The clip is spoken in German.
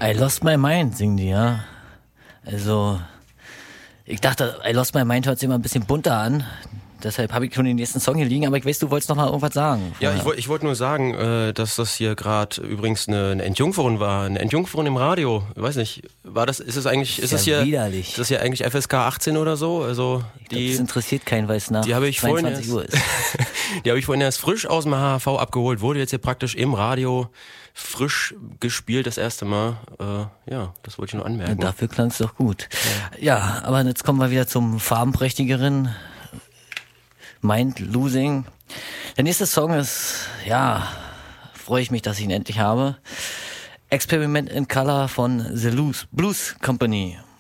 I Lost My Mind singen die, ja. Also, ich dachte, I Lost My Mind hört sich immer ein bisschen bunter an. Deshalb habe ich schon den nächsten Song hier liegen, aber ich weiß, du wolltest noch mal irgendwas sagen. Ja, ich wollte nur sagen, dass das hier gerade übrigens eine Entjungferung war, eine Entjungferung im Radio. Ich weiß nicht, ist es widerlich. Ist das hier eigentlich FSK 18 oder so? Also das interessiert keinen, weil es nach 22 Uhr ist. Die habe ich vorhin erst frisch aus dem HHV abgeholt, wurde jetzt hier praktisch im Radio frisch gespielt das erste Mal. Ja, das wollte ich nur anmerken. Ja, dafür klang es doch gut. Ja, aber jetzt kommen wir wieder zum farbenprächtigeren Mind Losing. Der nächste Song ist, ja, freue ich mich, dass ich ihn endlich habe. Experiment in Color von The Blues Company.